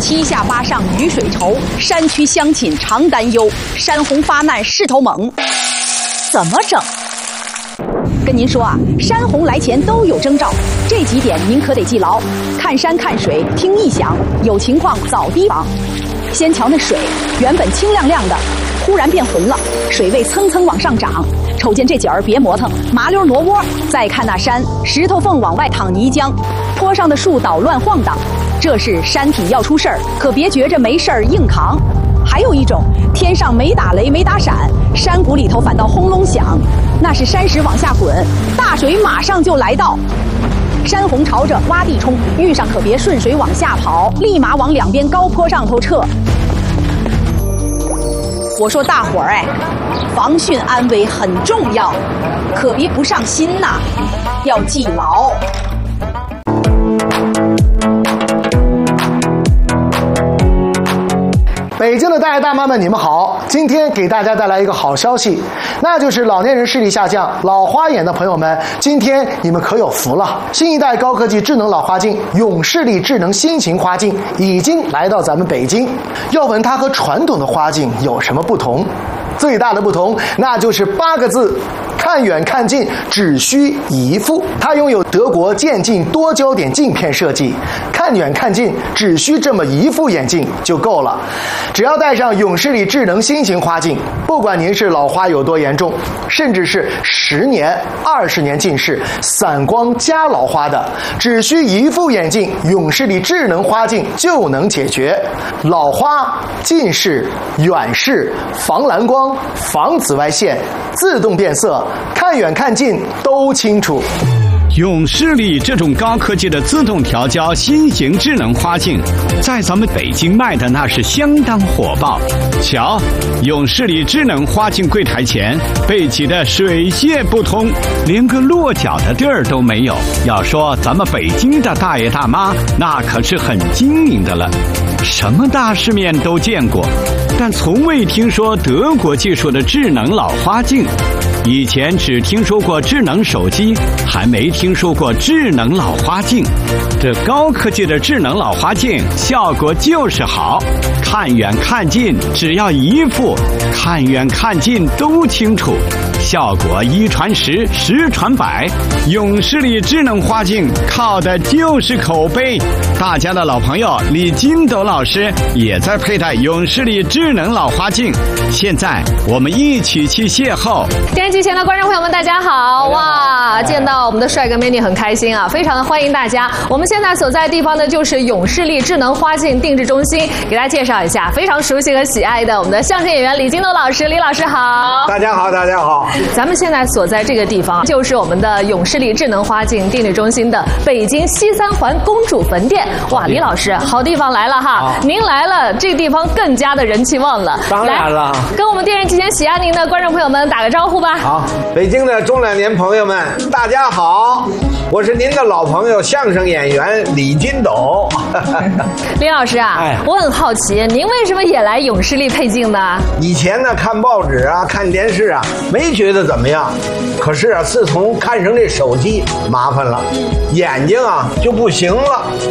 七下八上雨水愁，山区乡亲常担忧，山洪发难势头猛，怎么整？跟您说啊，山洪来前都有征兆，这几点您可得记牢：看山看水听异响，有情况早提防。先瞧那水，原本清亮亮的，忽然变浑了，水位蹭蹭往上涨。瞅见这景儿别磨蹭，麻溜挪窝。再看那山，石头缝往外淌泥浆，坡上的树捣乱晃荡，这是山体要出事儿，可别觉着没事儿硬扛。还有一种，天上没打雷没打闪，山谷里头反倒轰隆响，那是山石往下滚，大水马上就来到。山洪朝着洼地冲，遇上可别顺水往下跑，立马往两边高坡上头撤。我说大伙儿防汛安危很重要，可别不上心呐，要记牢。 北京的大爷大妈们，你们好！今天给大家带来一个好消息，那就是老年人视力下降、老花眼的朋友们，今天你们可有福了！新一代高科技智能老花镜永视力智能新型花镜已经来到咱们北京。要问它和传统的花镜有什么不同？最大的不同，那就是8个字：看远看近，只需一副。它拥有德国渐进多焦点镜片设计，看远看近只需这么一副眼镜就够了。只要戴上永视力智能新型花镜，不管您是老花有多严重，甚至是10年、20年近视、散光加老花的，只需一副眼镜，永视力智能花镜就能解决老花、近视、远视、防蓝光、防紫外线、自动变色，看远看近都清楚。 永视力这种高科技的自动调焦新型智能花镜，在咱们北京卖的那是相当火爆。瞧，永视力智能花镜柜台前被挤得水泄不通，连个落脚的地儿都没有。要说咱们北京的大爷大妈，那可是很精明的了，什么大世面都见过，但从未听说德国技术的智能老花镜。以前只听说过智能手机，还没听说过智能老花镜。这高科技的智能老花镜效果就是好，看远看近只要一副，看远看近都清楚，效果1传10，10传100。永视力智能花镜靠的就是口碑。大家的老朋友李金斗老师也在佩戴永视力智能老花镜，现在我们一起去邂逅。 电视机前的观众朋友们，大家好！哇，见到我们的帅哥美女很开心啊，非常的欢迎大家。我们现在所在的地方呢，就是永视力智能花镜定制中心，给大家介绍一下非常熟悉和喜爱的我们的相声演员李金斗老师。李老师好！ 大家好，大家好！ 咱们现在所在这个地方，就是我们的永视力智能花镜定制中心的北京西3环公主坟店。哇，李老师，好地方来了哈！您来了，这个地方更加的人气旺了。 当然了， 跟我们电视机前喜爱您的观众朋友们打个招呼吧。 好，北京的中老年朋友们，大家好，我是您的老朋友相声演员李金斗。 李老师啊，我很好奇，您为什么也来永视力配镜呢？ 以前呢，看报纸啊，看电视啊，没觉得怎么样，可是啊，自从看上这手机，麻烦了，眼睛啊就不行了。